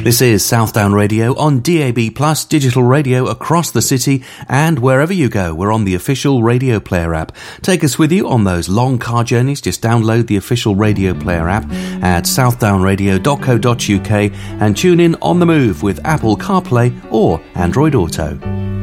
This is Southdown Radio on DAB+, digital radio across the city, and wherever you go, we're on the official Radio Player app. Take us with you on those long car journeys. Just download the official Radio Player app at southdownradio.co.uk and tune in on the move with Apple CarPlay or Android Auto.